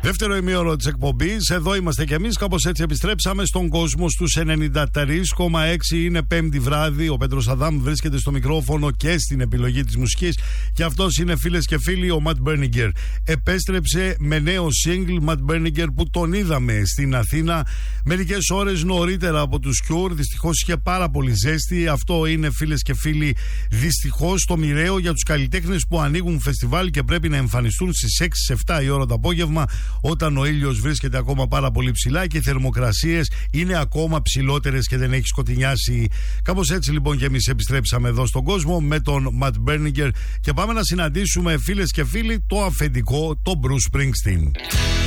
Δεύτερο ημίωρο της εκπομπής. Εδώ είμαστε κι εμείς. Κάπως έτσι επιστρέψαμε στον κόσμο στους 93,6. Είναι Πέμπτη βράδυ. Ο Πέτρος Αδάμ βρίσκεται στο μικρόφωνο και στην επιλογή της μουσικής. Και αυτός είναι, φίλες και φίλοι, ο Matt Berninger. Επέστρεψε με νέο single, Matt Berninger, που τον είδαμε στην Αθήνα μερικές ώρες νωρίτερα από τους Cure. Δυστυχώς είχε πάρα πολύ ζέστη. Αυτό είναι, φίλες και φίλοι, δυστυχώς το μοιραίο για τους καλλιτέχνες που ανοίγουν φεστιβάλ και πρέπει να εμφανιστούν στις 6-7 η ώρα το απόγευμα, όταν ο ήλιος βρίσκεται ακόμα πάρα πολύ ψηλά και οι θερμοκρασίες είναι ακόμα ψηλότερες και δεν έχει σκοτεινιάσει. Κάπως έτσι λοιπόν και εμείς επιστρέψαμε εδώ στον κόσμο με τον Matt Berninger και πάμε να συναντήσουμε, φίλες και φίλοι, το αφεντικό, τον Bruce Springsteen.